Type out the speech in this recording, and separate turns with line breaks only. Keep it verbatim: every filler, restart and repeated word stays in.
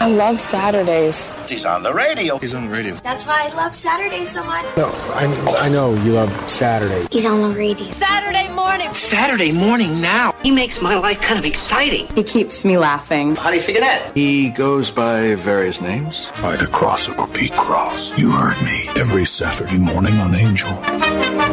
I love Saturdays.
He's on the radio.
He's on the radio.
That's why I love Saturdays so much.
No, I, I know you love Saturday.
He's on the radio.
Saturday morning.
Saturday morning now.
He makes my life kind of exciting.
He keeps me laughing.
How do you figure that?
He goes by various names.
Either Cross or Pete Cross. You heard me every Saturday morning on Angel.